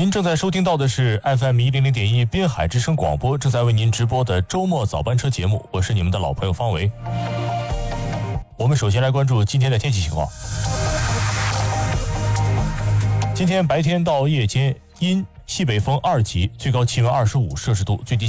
您正在收听到的是 FM100.1滨海之声广播，正在为您直播的周末早班车节目，我是你们的老朋友方维。我们首先来关注今天的天气情况。今天白天到夜间阴，西北风2级，最高气温25摄氏度，最低